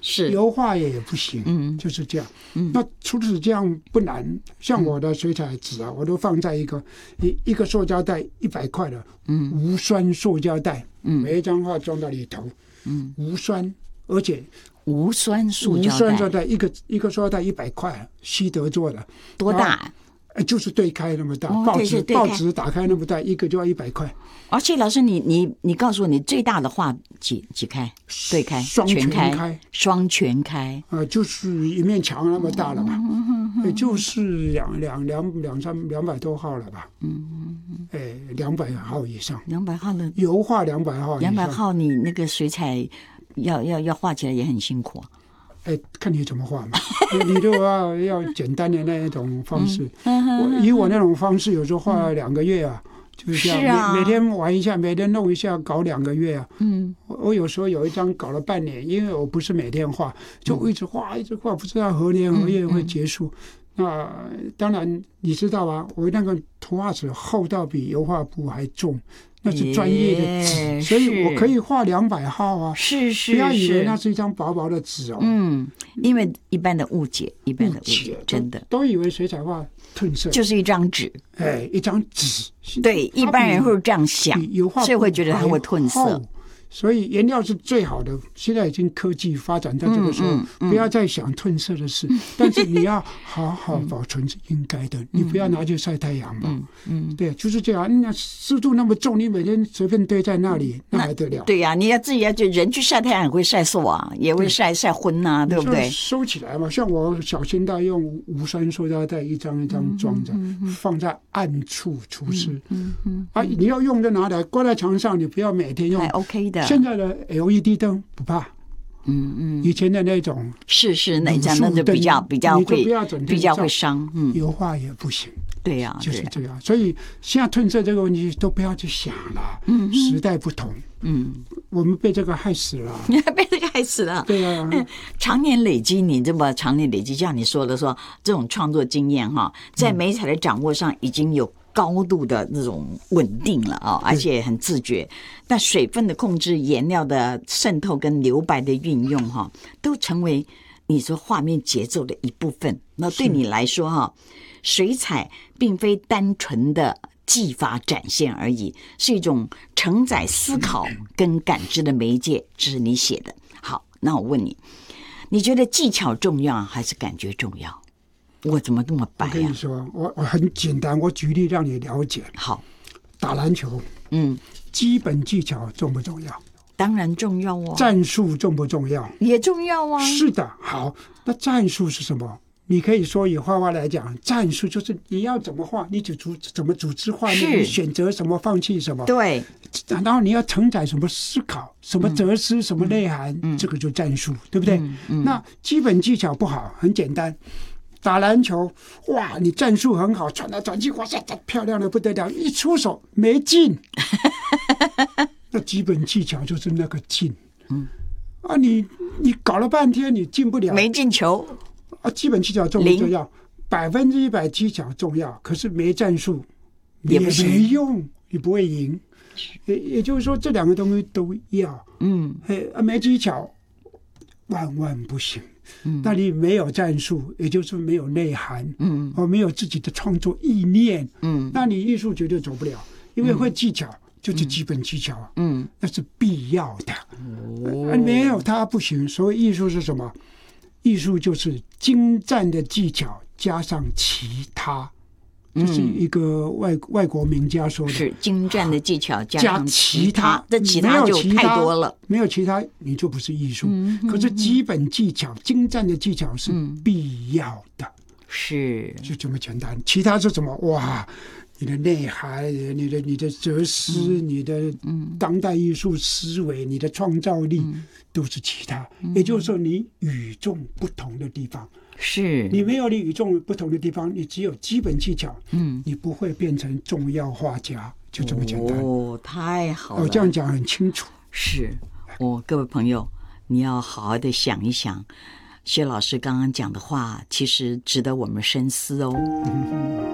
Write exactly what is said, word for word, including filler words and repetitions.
是油画也不行， 嗯， 就是这样。 嗯， 那除此这样不难，像我的水彩纸啊，我都放在一个一一个塑胶袋一百块的，嗯，无酸塑胶袋，嗯，每一张画装到里头，嗯，无酸，而且无酸塑胶袋， 无酸塑胶袋一个一个塑胶袋一百块，西德做的， 多大？ 就是对开那么大， 哦、 报纸报纸打开那么大，一个就要一百块。 而且老师你，你你你告诉我，你最大的画几几开？对开， 双全开， 双全开， 呃，就是一面墙那么大了吧？也就是两两两两三两百多号了吧？嗯嗯嗯，哎，两百号以上， 两百号的油画两百号， 两百号你那个水彩要要要画起来也很辛苦啊。 哎，看你怎么画嘛。你如果要要简单的那一种方式，嗯、我以我那种方式，有时候画了两个月啊，嗯、就是这样， 啊、 每每天玩一下，每天弄一下，搞两个月啊。嗯，我, 我有时候有一张搞了半年，因为我不是每天画，就一直画一直画，不知道何年何月会结束。嗯、那当然你知道吧，我那个图画纸厚到比油画布还重。那是专业的纸，所以我可以画两百号啊！ 是是， 不要以为那是一张薄薄的纸哦。 嗯，因为一般的误解，一般的误解，真的都以为水彩画褪色就是一张纸， 哎，一张纸。 对，一般人会这样想，所以会觉得它会褪色。 所以颜料是最好的，现在已经科技发展到这个时候，嗯嗯嗯、不要再想褪色的事，嗯、但是你要好好保存是应该的，嗯、你不要拿去晒太阳嘛。嗯嗯，对，就是这样。那湿度那么重，你每天随便堆在那里，那还得了？ 对呀、啊，你要自己要就人去晒太阳也会晒瘦啊，也会晒晒昏呐、啊，对不对？ 收起来嘛，像我小心到用无酸塑胶袋一张一张装着，嗯嗯嗯、放在暗处除湿。嗯 嗯, 嗯啊，你要用就拿来挂在墙上，你不要每天用， 还 OK 的。 现在的 L E D 灯不怕，嗯嗯，以前的那种是是那种那就比较比较会比较会伤，嗯， 油画也不行， 对呀、啊， 就是这样。所以现在褪色这个问题都不要去想了，嗯，时代不同，嗯，我们被这个害死了， 被这个害死了， 对啊， 嗯，常年累积，你这么常年累积，像你说的说这种创作经验哈，在媒材的掌握上已经有高度的那种稳定了啊、哦，而且很自觉。那水分的控制、颜料的渗透跟留白的运用哈，都成为你说画面节奏的一部分。那对你来说哈，水彩并非单纯的技法展现而已，是一种承载思考跟感知的媒介。这是你写的。好，那我问你，你觉得技巧重要还是感觉重要？我怎么这么白呀、啊？ 我跟你说，我我很简单，我举例让你了解。 好， 打篮球，嗯，基本技巧重不重要？ 当然重要哦。 战术重不重要？ 也重要啊。 是的，好，那战术是什么？你可以说以画画来讲，战术就是你要怎么画，你组组怎么组织画面，你选择什么，放弃什么。 对。 然后你要承载什么思考，什么哲思，嗯、什么内涵，嗯、这个就战术，对不对？嗯嗯、那基本技巧不好，很简单。打篮球，哇！你战术很好，传来传去，哇塞，漂亮的不得了！一出手没进，那基本技巧就是那个进。嗯，啊，你你搞了半天，你进不了， 没进球。 啊，基本技巧重不重要？百分之一百技巧重要，可是没战术也没用，你不会赢。也也就是说，这两个东西都要。嗯，啊，没技巧，万万不行。嗯，那你没有战术，也就是没有内涵，嗯，或没有自己的创作意念，嗯，那你艺术绝对走不了，因为会技巧、嗯、就是基本技巧啊，嗯，那是必要的，哦，啊、没有它不行。所以艺术是什么？艺术就是精湛的技巧加上其他，这、就是一个外外国名家说的， 是精湛的技巧加上其他， 这其他就太多了， 没有其他你就不是艺术。嗯、可是基本技巧、精湛的技巧是必要的， 是、 嗯、就这么简单。其他是什么？哇，你的内涵、你的你的哲思、嗯、你的当代艺术思维、你的创造力，嗯、都是其他。嗯、也就是说，你与众不同的地方。 是你没有你与众不同的地方，你只有基本技巧，嗯，你不会变成重要画家，就这么简单。 哦，太好了！ 我、哦、这样讲很清楚。 是，哦，各位朋友，你要好好的想一想，薛老师刚刚讲的话，其实值得我们深思哦。嗯